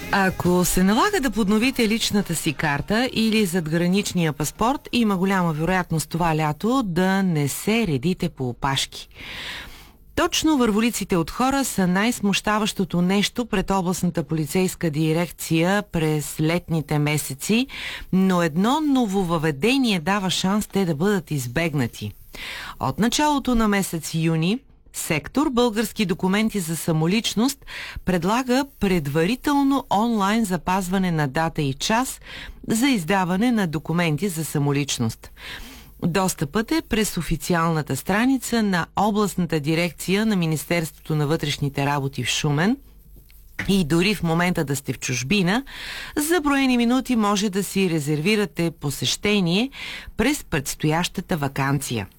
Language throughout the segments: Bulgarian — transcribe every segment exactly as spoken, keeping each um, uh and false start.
Ако се налага да подновите личната си карта или задграничния паспорт, има голяма вероятност това лято да не се редите по опашки. Точно върволиците от хора са най-смущаващото нещо пред областната полицейска дирекция през летните месеци, но едно нововъведение дава шанс те да бъдат избегнати. От началото на месец юни сектор Български документи за самоличност предлага предварително онлайн запазване на дата и час за издаване на документи за самоличност. Достъпът е през официалната страница на областната дирекция на Министерството на вътрешните работи в Шумен. И дори в момента да сте в чужбина, за броени минути може да си резервирате посещение през предстоящата ваканция.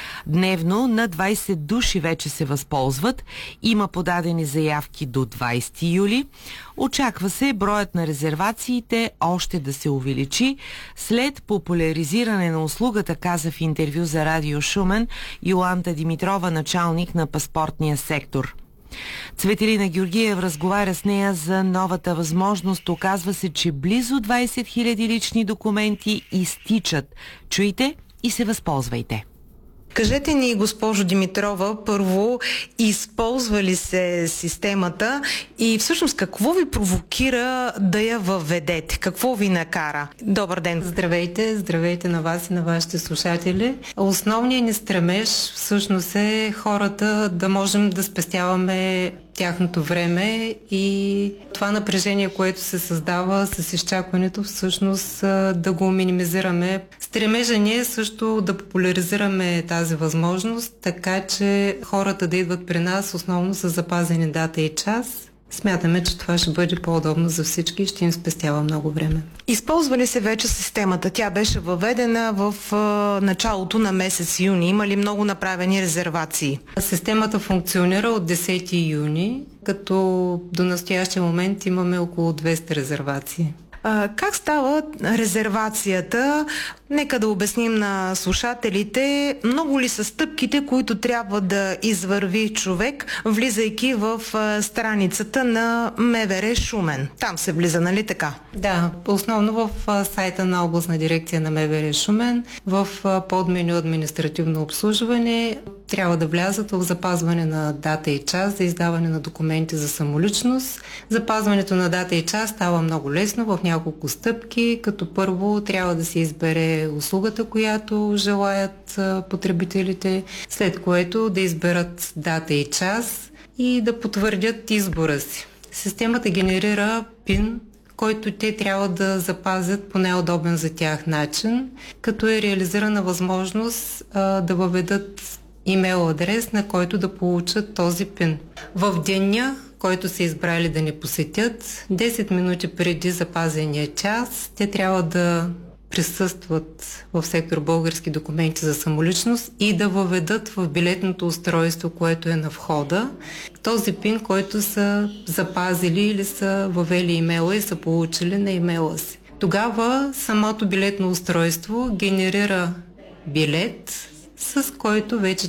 Дневно на двайсет души вече се възползват. Има подадени заявки до двайсети юли. Очаква се броят на резервациите още да се увеличи след популяризиране на услугата, каза в интервю за Радио Шумен Йоланта Димитрова, началник на паспортния сектор. Цветелина Георгиев разговаря с нея за новата възможност. Оказва се, че близо двайсет хиляди лични документи изтичат. Чуйте и се възползвайте. Кажете ни, госпожо Димитрова, първо, използва ли се системата и всъщност какво ви провокира да я въведете? Какво ви накара? Добър ден! Здравейте! Здравейте на вас и на вашите слушатели. Основният ни стремеж всъщност е хората да можем да спестяваме тяхното време и това напрежение, което се създава с изчакването, всъщност да го минимизираме. Стремежа ни е също да популяризираме тази възможност, така че хората да идват при нас основно с запазени дата и час. Смятаме, че това ще бъде по-удобно за всички и ще им спестява много време. Използва ли се вече системата? Тя беше въведена в а, началото на месец юни. Има ли много направени резервации? Системата функционира от десети юни, като до настоящия момент имаме около двеста резервации. А, как става резервацията? Нека да обясним на слушателите. Много ли са стъпките, които трябва да извърви човек, влизайки в а, страницата на МВР Шумен? Там се влиза, нали така? Да, основно в а, сайта на областна дирекция на МВР Шумен, в а, подменю административно обслужване, трябва да влязат в запазване на дата и час за издаване на документи за самоличност. Запазването на дата и час става много лесно в няколко стъпки, като първо трябва да се избере услугата, която желаят потребителите, след което да изберат дата и час и да потвърдят избора си. Системата генерира пин, който те трябва да запазят по най-удобен за тях начин, като е реализирана възможност а, да въведат имейл адрес, на който да получат този пин. В деня, който са избрали да ни посетят, десет минути преди запазения час, те трябва да присъстват в сектор Български документи за самоличност и да въведат в билетното устройство, което е на входа, този пин, който са запазили или са въвели имейла и са получили на имейла си. Тогава самото билетно устройство генерира билет, с който вече